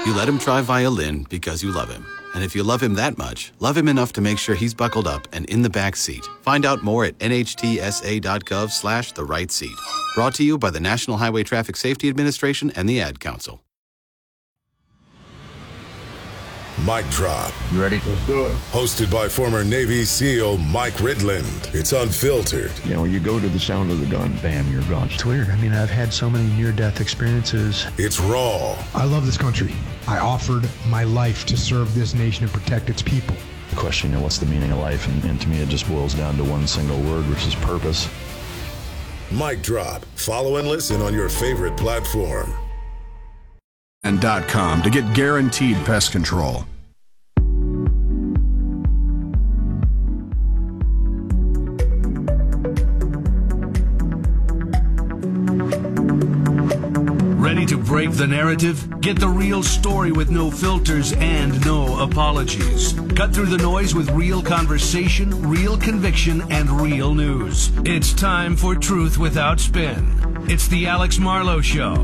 You let him try violin because you love him. And if you love him that much, love him enough to make sure he's buckled up and in the back seat. Find out more at nhtsa.gov/the right seat. Brought to you by the National Highway Traffic Safety Administration and the Ad Council. Mic Drop. You ready? Let's do it. Hosted by former Navy SEAL Mike Ridland. It's unfiltered. You know, you go to the sound of the gun, bam, you're gone. It's weird. I mean, I've had so many near-death experiences. It's raw. I love this country. I offered my life to serve this nation and protect its people. The question, you know, what's the meaning of life? And to me, it just boils down to one single word, which is purpose. Mic Drop. Follow and listen on your favorite platform. And.com to get guaranteed pest control. Ready to break the narrative? Get the real story with no filters and no apologies. Cut through the noise with real conversation, real conviction, and real news. It's time for Truth Without Spin. It's the Alex Marlow Show.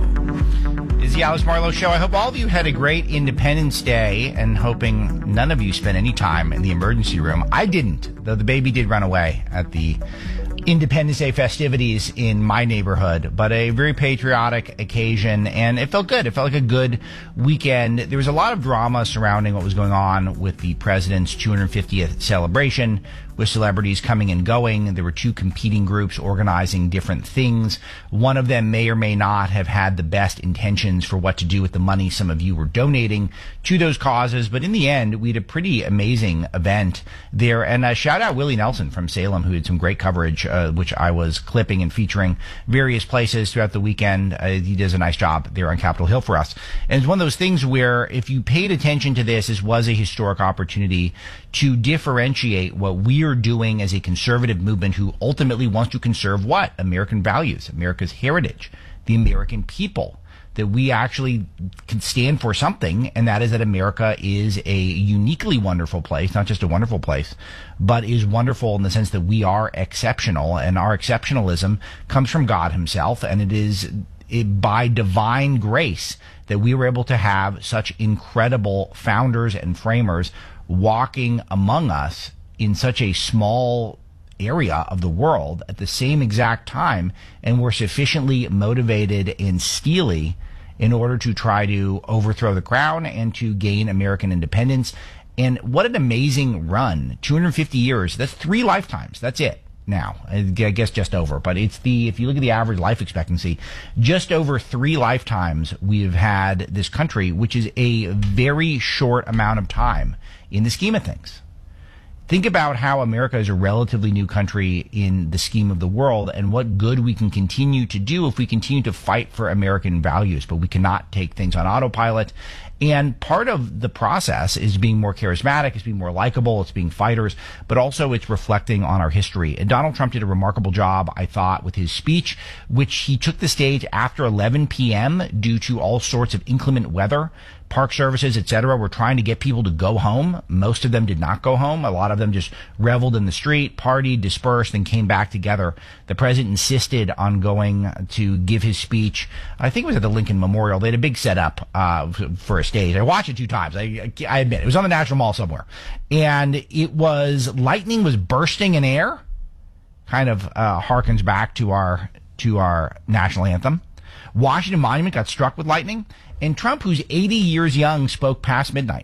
It's the Alex Marlow Show. I hope all of you had a great Independence Day and hoping none of you spent any time in the emergency room. I didn't, though the baby did run away at the Independence Day festivities in my neighborhood, but a very patriotic occasion, and it felt good. It felt like a good weekend. There was a lot of drama surrounding what was going on with the president's 250th celebration, with celebrities coming and going. There were two competing groups organizing different things. One of them may or may not have had the best intentions for what to do with the money some of you were donating to those causes, but in the end, we had a pretty amazing event there. And shout out Willie Nelson from Salem, who had some great coverage, which I was clipping and featuring various places throughout the weekend. He does a nice job there on Capitol Hill for us. And it's one of those things where if you paid attention to this was a historic opportunity to differentiate what we're doing as a conservative movement who ultimately wants to conserve what? American values, America's heritage, the American people. That we actually can stand for something, and that is that America is a uniquely wonderful place, not just a wonderful place, but is wonderful in the sense that we are exceptional, and our exceptionalism comes from God himself, and it is by divine grace that we were able to have such incredible founders and framers walking among us in such a small area of the world at the same exact time, and were sufficiently motivated and steely in order to try to overthrow the crown and to gain American independence. And what an amazing run. 250 years. That's 3 lifetimes. That's it. Now, I guess just over, but if you look at the average life expectancy, just over 3 lifetimes we've had this country, which is a very short amount of time in the scheme of things. Think about how America is a relatively new country in the scheme of the world, and what good we can continue to do if we continue to fight for American values. But we cannot take things on autopilot. And part of the process is being more charismatic, it's being more likable, it's being fighters, but also it's reflecting on our history. And Donald Trump did a remarkable job, I thought, with his speech, which he took the stage after 11 p.m. due to all sorts of inclement weather. Park services, etc., were trying to get people to go home. Most of them did not go home. A lot of them just reveled in the street, partied, dispersed, and came back together. The president insisted on going to give his speech. I think it was at the Lincoln Memorial. They had a big setup for a stage. I watched it 2 times. I admit it was on the National Mall somewhere, and it was lightning was bursting in air. Kind of harkens back to our national anthem. Washington Monument got struck with lightning. And Trump, who's 80 years young, spoke past midnight.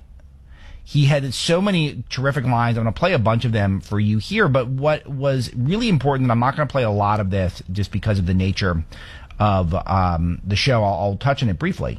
He had so many terrific lines. I'm going to play a bunch of them for you here. But what was really important, and I'm not going to play a lot of this just because of the nature of the show. I'll touch on it briefly.